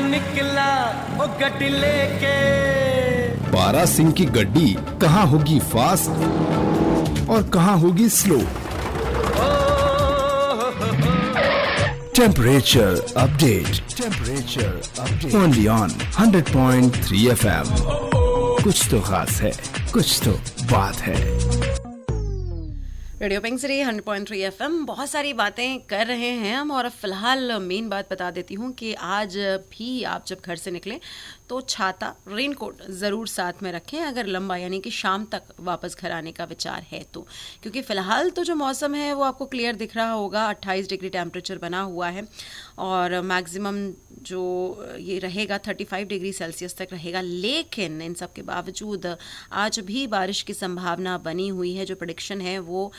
निकला ओ गड्डी लेके। बारा सिंह की गड्डी कहाँ होगी फास्ट और कहाँ होगी slow. Temperature update only on 100.3 FM। कुछ तो खास है, कुछ तो बात है। Radio पिंकसरी 100.3 FM। बहुत सारी बातें कर रहे हैं हम, और फिलहाल मेन बात बता देती हूँ कि आज भी आप जब घर से निकलें तो छाता, रेनकोट ज़रूर साथ में रखें अगर लंबा यानी कि शाम तक वापस घर आने का विचार है तो, क्योंकि फ़िलहाल तो जो मौसम है वो आपको क्लियर दिख रहा होगा। 28 डिग्री टेम्परेचर बना हुआ है और मैक्सिमम जो ये रहेगा 35 डिग्री सेल्सियस तक रहेगा। लेकिन इन सब के बावजूद आज भी बारिश की संभावना बनी हुई है। जो प्रेडिक्शन है वो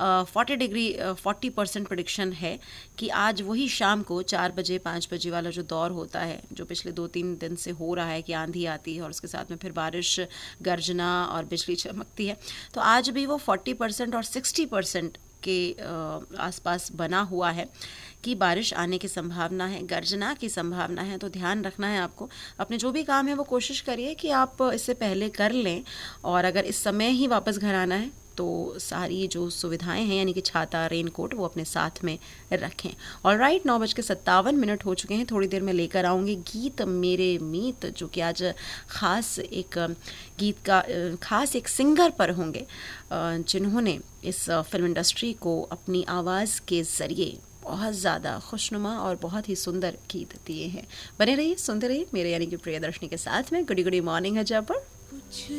40% प्रेडिक्शन है कि आज वही शाम को 4 बजे 5 बजे वाला जो दौर होता है, जो पिछले 2-3 दिन से हो रहा है कि आंधी आती है और उसके साथ में फिर बारिश, गर्जना और बिजली चमकती है, तो आज भी वो 40% और 60% के आसपास बना हुआ है कि बारिश आने की संभावना है, गर्जना की संभावना है। तो ध्यान रखना है आपको। अपने जो भी काम है वो कोशिश करिए कि आप इससे पहले कर लें, और अगर इस समय ही वापस घर आना है तो सारी जो सुविधाएं हैं यानी कि छाता, रेनकोट वो अपने साथ में रखें। ऑलराइट, 9:57 हो चुके हैं। थोड़ी देर में लेकर आऊँगी गीत मेरे मीत, जो कि आज ख़ास एक सिंगर पर होंगे जिन्होंने इस फिल्म इंडस्ट्री को अपनी आवाज़ के ज़रिए बहुत ज़्यादा खुशनुमा और बहुत ही सुंदर गीत दिए हैं। बने रहिए, सुनते रहिए मेरे यानी कि प्रियदर्शनी के साथ में। गुडी गुडी मॉर्निंग है जब पर।